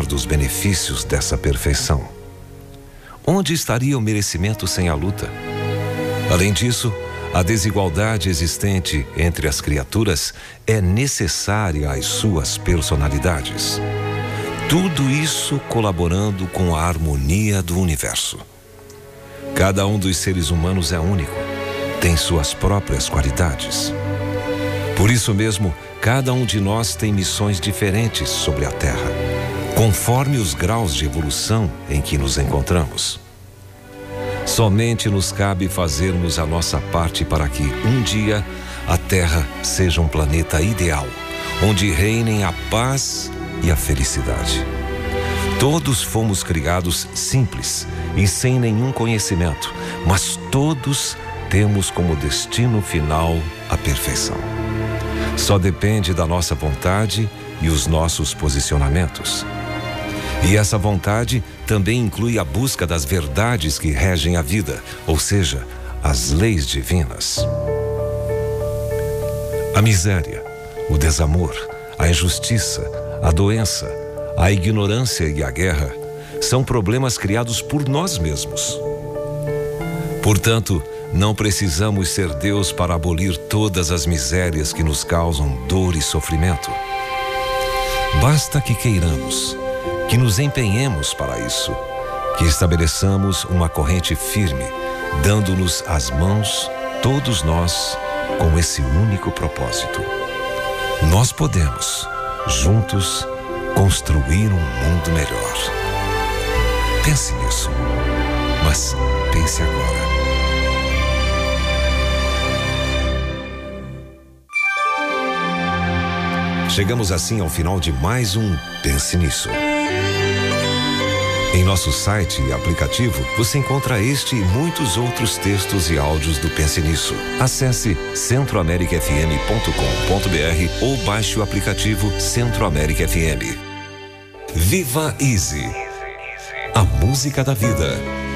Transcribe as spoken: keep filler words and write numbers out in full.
dos benefícios dessa perfeição. Onde estaria o merecimento sem a luta? Além disso, a desigualdade existente entre as criaturas é necessária às suas personalidades. Tudo isso colaborando com a harmonia do universo. Cada um dos seres humanos é único, tem suas próprias qualidades. Por isso mesmo, cada um de nós tem missões diferentes sobre a Terra, conforme os graus de evolução em que nos encontramos. Somente nos cabe fazermos a nossa parte para que, um dia, a Terra seja um planeta ideal, onde reinem a paz e a felicidade. Todos fomos criados simples e sem nenhum conhecimento, mas todos temos como destino final a perfeição. Só depende da nossa vontade e os nossos posicionamentos. E essa vontade também inclui a busca das verdades que regem a vida, ou seja, as leis divinas. A miséria, o desamor, a injustiça, a doença, a ignorância e a guerra são problemas criados por nós mesmos. Portanto, não precisamos ser Deus para abolir todas as misérias que nos causam dor e sofrimento. Basta que queiramos, que nos empenhemos para isso, que estabeleçamos uma corrente firme, dando-nos as mãos, todos nós, com esse único propósito. Nós podemos, juntos, construir um mundo melhor. Pense nisso, mas pense agora. Chegamos assim ao final de mais um Pense Nisso. Em nosso site e aplicativo, você encontra este e muitos outros textos e áudios do Pense Nisso. Acesse centro américa f m ponto com ponto b r ou baixe o aplicativo Centro América F M. Viva Easy, a música da vida.